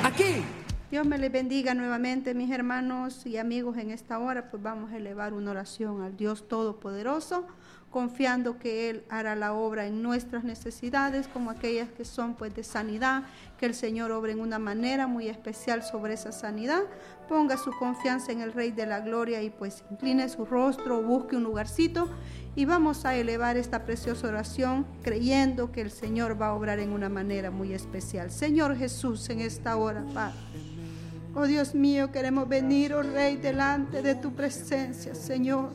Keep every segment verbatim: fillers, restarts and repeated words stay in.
aquí. Dios me les bendiga nuevamente, mis hermanos y amigos. En esta hora pues vamos a elevar una oración al Dios Todopoderoso, confiando que Él hará la obra en nuestras necesidades, como aquellas que son pues de sanidad, que el Señor obre en una manera muy especial sobre esa sanidad. Ponga su confianza en el Rey de la Gloria y pues incline su rostro, busque un lugarcito y vamos a elevar esta preciosa oración creyendo que el Señor va a obrar en una manera muy especial. Señor Jesús, en esta hora, Padre, oh Dios mío, queremos venir, oh Rey, delante de tu presencia, Señor.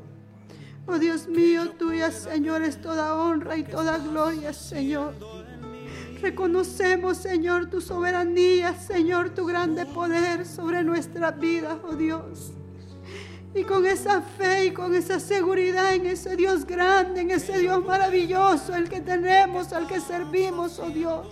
Oh Dios mío, tuya, Señor, es toda honra y toda gloria, Señor. Reconocemos, Señor, tu soberanía, Señor, tu grande poder sobre nuestras vidas, oh Dios. Y con esa fe y con esa seguridad en ese Dios grande, en ese Dios maravilloso, el que tenemos, al que servimos, oh Dios.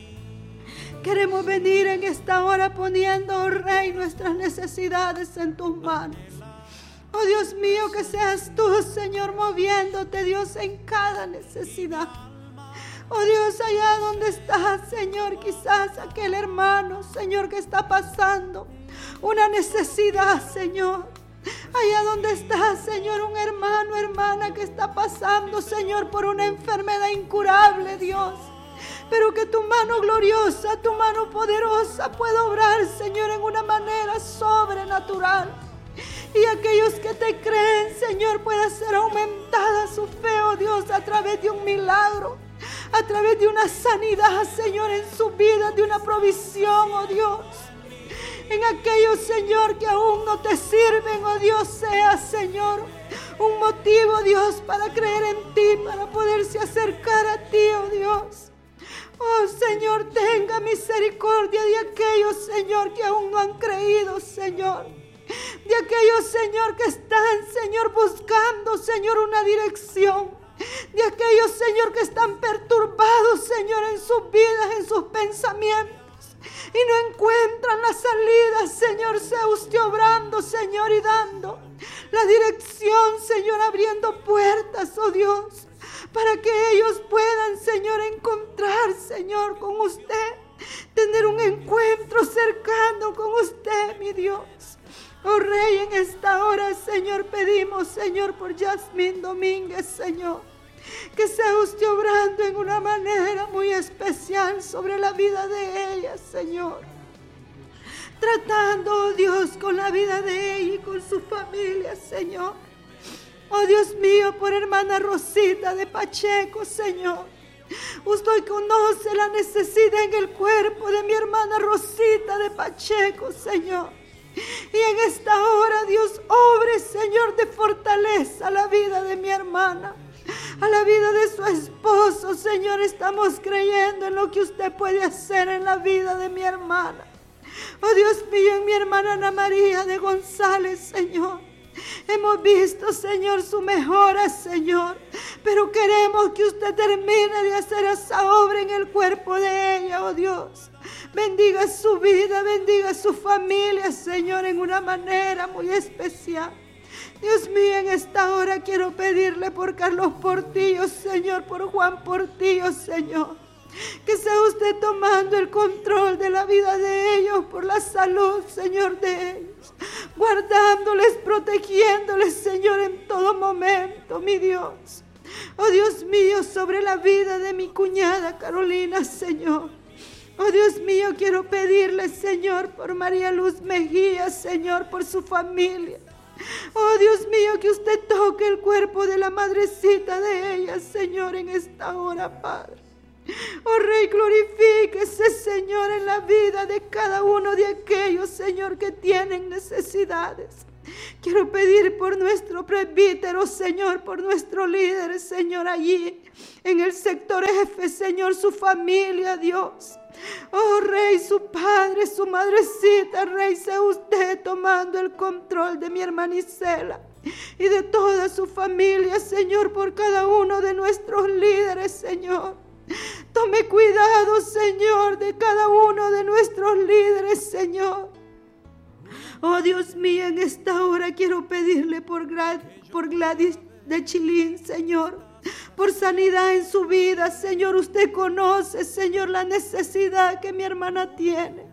Queremos venir en esta hora poniendo, oh Rey, nuestras necesidades en tus manos. Oh Dios mío, que seas tú, Señor, moviéndote, Dios, en cada necesidad. Oh Dios, allá donde está, Señor, quizás aquel hermano, Señor, que está pasando una necesidad, Señor. Allá donde está, Señor, un hermano, hermana que está pasando, Señor, por una enfermedad incurable, Dios. Pero que tu mano gloriosa, tu mano poderosa pueda obrar, Señor, en una manera sobrenatural. Y aquellos que te creen, Señor, pueda ser aumentada su fe, oh Dios, a través de un milagro, a través de una sanidad, Señor, en su vida, de una provisión, oh Dios. En aquellos, Señor, que aún no te sirven, oh Dios, sea, Señor, un motivo, Dios, para creer en ti, para poderse acercar a ti, oh Dios. Oh Señor, tenga misericordia de aquellos, Señor, que aún no han creído, Señor. De aquellos, Señor, que están, Señor, buscando, Señor, una dirección. De aquellos, Señor, que están perturbados, Señor, en sus vidas, en sus pensamientos. Y no encuentran la salida, Señor, sea usted obrando, Señor, y dando la dirección, Señor, abriendo puertas, oh Dios, para que ellos puedan, Señor, encontrar, Señor, con usted, tener un encuentro cercano con usted, mi Dios. Oh Rey, en esta hora, Señor, pedimos, Señor, por Yasmín Domínguez, Señor, que sea usted obrando en una manera muy especial sobre la vida de ella, Señor. Tratando, oh Dios, con la vida de ella y con su familia, Señor. Oh Dios mío, por hermana Rosita de Pacheco, Señor. Usted conoce la necesidad en el cuerpo de mi hermana Rosita de Pacheco, Señor. Y en esta hora, Dios, obre, Señor, de fortaleza la vida de mi hermana, a la vida de su esposo, Señor. Estamos creyendo en lo que usted puede hacer en la vida de mi hermana. Oh Dios mío, en mi hermana Ana María de González, Señor. Hemos visto, Señor, su mejora, Señor, pero queremos que usted termine de hacer esa obra en el cuerpo de ella, oh Dios. Bendiga su vida, bendiga su familia, Señor, en una manera muy especial. Dios mío, en esta hora quiero pedirle por Carlos Portillo, Señor, por Juan Portillo, Señor. Que sea usted tomando el control de la vida de ellos, por la salud, Señor, de ellos. Guardándoles, protegiéndoles, Señor, en todo momento, mi Dios. Oh Dios mío, sobre la vida de mi cuñada Carolina, Señor. Oh Dios mío, quiero pedirle, Señor, por María Luz Mejía, Señor, por su familia. Oh Dios mío, que usted toque el cuerpo de la madrecita de ella, Señor, en esta hora, Padre. Oh Rey, glorifíquese, Señor, en la vida de cada uno de aquellos, Señor, que tienen necesidades. Quiero pedir por nuestro presbítero, Señor, por nuestro líder, Señor, allí en el sector F, Señor, su familia, Dios. Oh Rey, su padre, su madrecita, Rey, sea usted tomando el control de mi hermana Isela y de toda su familia, Señor, por cada uno de nuestros líderes, Señor. Tome cuidado, Señor, de cada uno de nuestros líderes, Señor. Oh Dios mío, en esta hora quiero pedirle por, Glad, por Gladys de Chilín, Señor, por sanidad en su vida, Señor. Usted conoce, Señor, la necesidad que mi hermana tiene.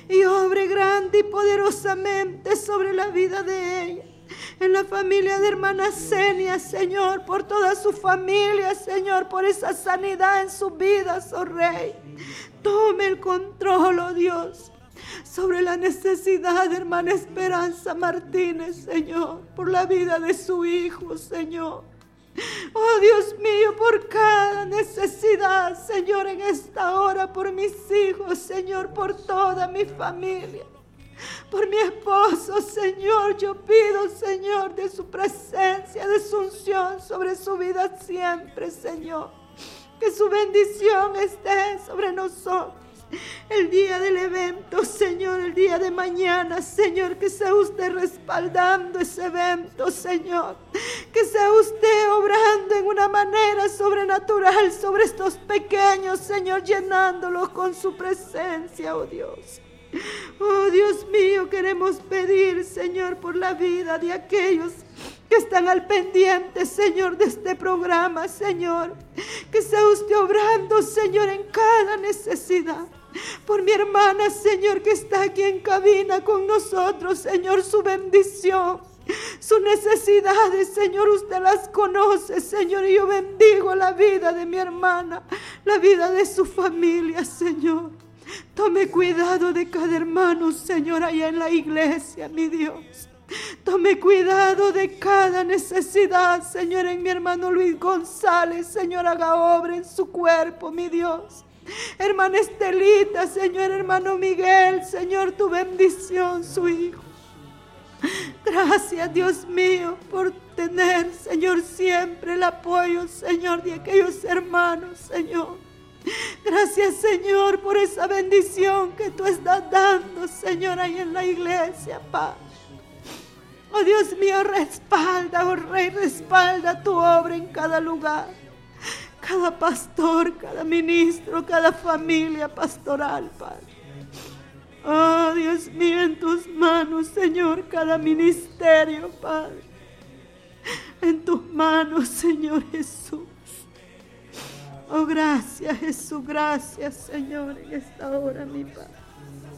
y obre grande y poderosamente sobre la vida de ella. En la familia de hermana Senia, Señor, por toda su familia, Señor, por esa sanidad en sus vidas, oh Rey. Tome el control, oh Dios, sobre la necesidad de hermana Esperanza Martínez, Señor, por la vida de su hijo, Señor. Oh Dios mío, por cada necesidad, Señor, en esta hora, por mis hijos, Señor, por toda mi familia. Por mi esposo, Señor, yo pido, Señor, de su presencia, de su unción sobre su vida siempre, Señor. Que su bendición esté sobre nosotros. El día del evento, Señor, el día de mañana, Señor, que sea usted respaldando ese evento, Señor. Que sea usted obrando en una manera sobrenatural sobre estos pequeños, Señor, llenándolos con su presencia, oh Dios. Oh Dios mío, queremos pedir, Señor, por la vida de aquellos que están al pendiente, Señor, de este programa, Señor. Que sea usted obrando, Señor, en cada necesidad. Por mi hermana, Señor, que está aquí en cabina con nosotros, Señor, su bendición, sus necesidades, Señor, usted las conoce, Señor, y yo bendigo la vida de mi hermana, la vida de su familia, Señor. Tome cuidado de cada hermano, Señor, allá en la iglesia, mi Dios. Tome cuidado de cada necesidad, Señor, en mi hermano Luis González, Señor, haga obra en su cuerpo, mi Dios. Hermana Estelita, Señor, hermano Miguel, Señor, tu bendición, su hijo. Gracias, Dios mío, por tener, Señor, siempre el apoyo, Señor, de aquellos hermanos, Señor. Gracias, Señor, por esa bendición que tú estás dando, Señor, ahí en la iglesia, Padre. Oh Dios mío, respalda, oh Rey, respalda tu obra en cada lugar. Cada pastor, cada ministro, cada familia pastoral, Padre. Oh Dios mío, en tus manos, Señor, cada ministerio, Padre. En tus manos, Señor Jesús. Oh, gracias, Jesús, gracias, Señor, en esta hora, mi Padre.